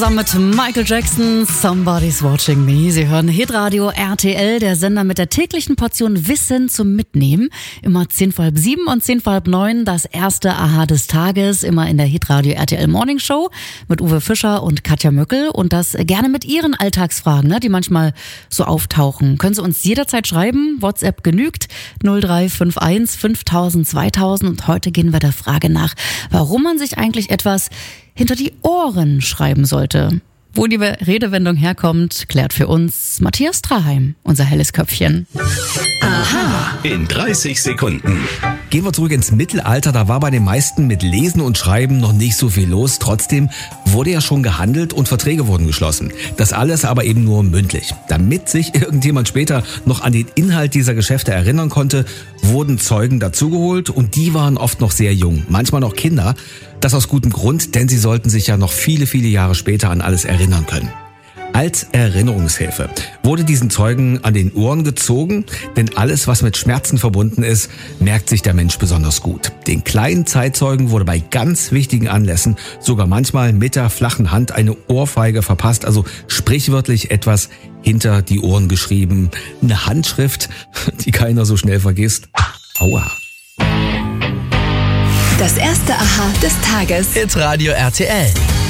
Zusammen mit Michael Jackson, Somebody's Watching Me. Sie hören Hitradio RTL, der Sender mit der täglichen Portion Wissen zum Mitnehmen. Immer 7:10 und 8:10 das erste Aha des Tages. Immer in der Hitradio RTL Morning Show mit Uwe Fischer und Katja Möckel. Und das gerne mit Ihren Alltagsfragen, die manchmal so auftauchen. Können Sie uns jederzeit schreiben. WhatsApp genügt. 0351 5000 2000. Und heute gehen wir der Frage nach, warum man sich eigentlich etwas hinter die Ohren schreiben sollte. Wo die Redewendung herkommt, klärt für uns Matthias Traheim, unser helles Köpfchen. Aha. In 30 Sekunden. Gehen wir zurück ins Mittelalter, da war bei den meisten mit Lesen und Schreiben noch nicht so viel los. Trotzdem wurde ja schon gehandelt und Verträge wurden geschlossen. Das alles aber eben nur mündlich. Damit sich irgendjemand später noch an den Inhalt dieser Geschäfte erinnern konnte, wurden Zeugen dazugeholt und die waren oft noch sehr jung, manchmal noch Kinder. Das aus gutem Grund, denn sie sollten sich ja noch viele, viele Jahre später an alles erinnern können. Als Erinnerungshilfe wurde diesen Zeugen an den Ohren gezogen, denn alles, was mit Schmerzen verbunden ist, merkt sich der Mensch besonders gut. Den kleinen Zeitzeugen wurde bei ganz wichtigen Anlässen sogar manchmal mit der flachen Hand eine Ohrfeige verpasst, also sprichwörtlich etwas hinter die Ohren geschrieben. Eine Handschrift, die keiner so schnell vergisst. Aua. Das erste Aha des Tages. Hitradio RTL.